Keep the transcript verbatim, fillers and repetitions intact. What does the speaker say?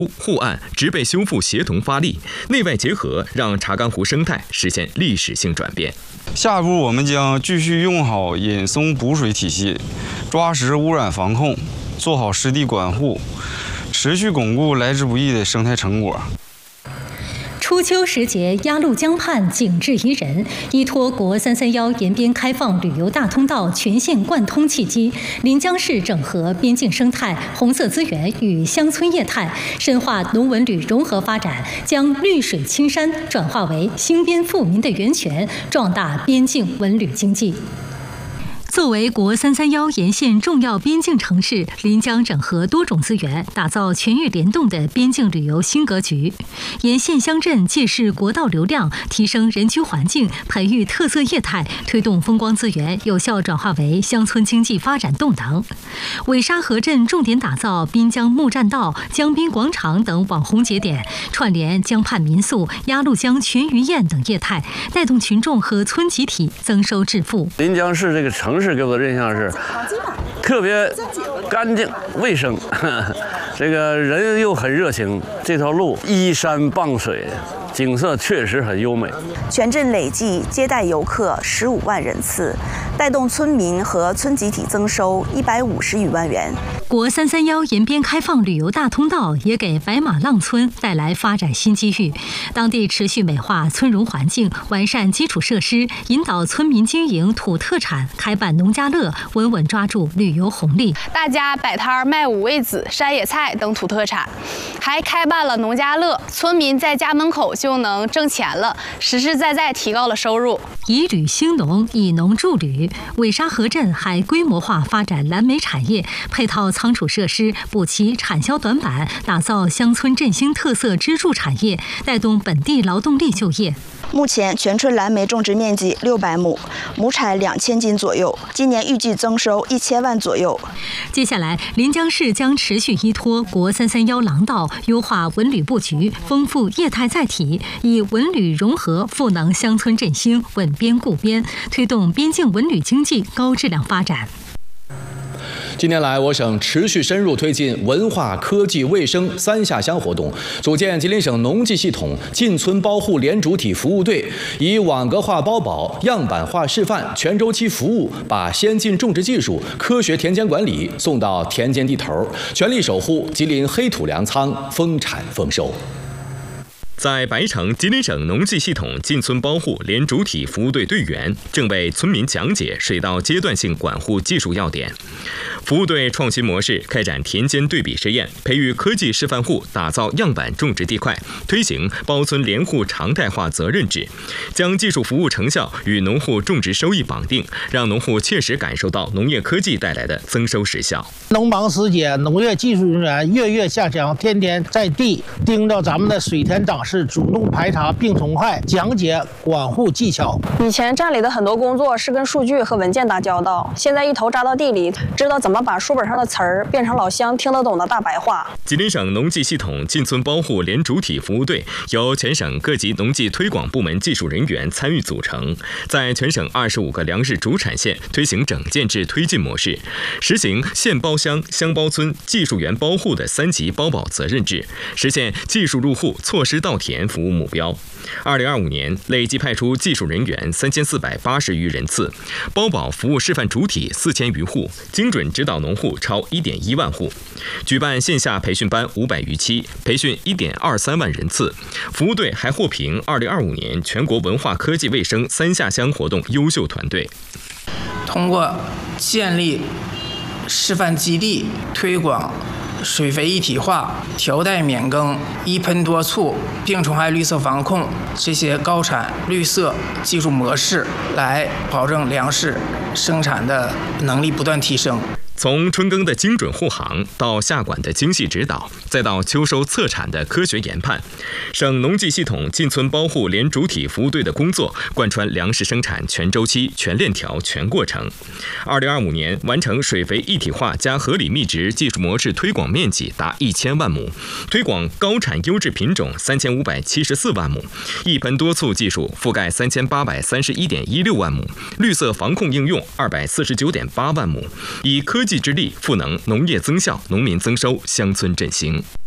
护岸、植被修复协同发力，内外结合，让查干湖生态实现历史性转变。 下一步，我们将继续用好引松补水体系，抓实污染防控，做好湿地管护，持续巩固来之不易的生态成果。 初秋时节，鸭绿江畔景致宜人。依托国三三幺沿边开放旅游大通道全线贯通契机，临江市整合边境生态、红色资源与乡村业态，深化农文旅融合发展，将绿水青山转化为兴边富民的源泉，壮大边境文旅经济。作为国三三幺沿线重要边境城市，临江整合多种资源，打造全域联动的边境旅游新格局。沿线乡镇借势国道流量，提升人居环境，培育特色业态，推动风光资源有效转化为乡村经济发展动能。尾沙河镇重点打造滨江木栈道、江滨广场等网红节点，串联江畔民宿、鸭绿江全鱼宴等业态，带动群众和村集体增收致富。 临江市这个城市给我的印象是特别干净卫生，这个人又很热情，这条路依山傍水，景色确实很优美。 全镇累计接待游客十五万人次，带动村民和村集体增收一百五十余万元。 国三三幺沿边开放旅游大通道也给白马浪村带来发展新机遇。当地持续美化村容环境，完善基础设施，引导村民经营土特产，开办农家乐，稳稳抓住旅游红利。 大家摆摊卖五味子、山野菜等土特产，还开办了农家乐，村民在家门口就能挣钱了，实实在在提高了收入。 以旅兴农，以农助旅。尾沙河镇还规模化发展蓝莓产业，配套仓储设施，补齐产销短板，打造乡村振兴特色支柱产业，带动本地劳动力就业。 目前全村蓝莓种植面积六百亩，亩产两千斤左右，今年预计增收一千万左右。 接下来，临江市将持续依托国三三幺廊道，优化文旅布局，丰富业态载体，以文旅融合赋能乡村振兴，稳边固边，推动边境文旅经济高质量发展。 近年来，我省持续深入推进文化、科技、卫生三下乡活动，组建吉林省农技系统进村包护联主体服务队，以网格化包保、样板化示范、全周期服务，把先进种植技术、科学田间管理送到田间地头，全力守护吉林黑土粮仓丰产丰收。 在白城，吉林省农技系统进村包护联主体服务队队员正为村民讲解水稻阶段性管护技术要点。服务队创新模式开展田间对比实验，培育科技示范户，打造样板种植地块，推行包村联户常态化责任制，将技术服务成效与农户种植收益绑定，让农户切实感受到农业科技带来的增收实效。 农忙时节，农业技术人员月月下乡，天天在地盯着咱们的水田长势，主动排查病虫害，讲解管护技巧。 以前站里的很多工作是跟数据和文件打交道，现在一头扎到地里，知道怎么把书本上的词儿变成老乡听得懂的大白话。 吉林省农技系统进村包护联主体服务队由全省各级农技推广部门技术人员参与组成，在全省二十五个粮食主产县推行整建制推进模式，实行县包乡、乡包村、技术员包护的三级包保责任制，实现技术入户、措施到田服务目标。二零二五年累计派出技术人员三千四百八十余人次，包保服务示范主体四千余户，精准指导农户超一点一万户。举办线下培训班五百余期，培训一点二三万人次。服务队还获评二零二五年全国文化科技卫生三下乡活动优秀团队。 通过建立示范基地，推广水肥一体化、条带免耕、一喷多促、病虫害绿色防控这些高产绿色技术模式，来保证粮食生产的能力不断提升。 从春耕的精准护航，到下管的精细指导，再到秋收测产的科学研判，省农技系统进村包护联主体服务队的工作贯穿粮食生产全周期、全链条、全过程。二零二五年完成水肥一体化加合理密植技术模式推广面积达一千万亩，推广高产优质品种三千五百七十四万亩，一喷多促技术覆盖三千八百三十一点一六万亩，绿色防控应用二百四十九点八万亩，以科技之力赋能农业增效、农民增收、乡村振兴。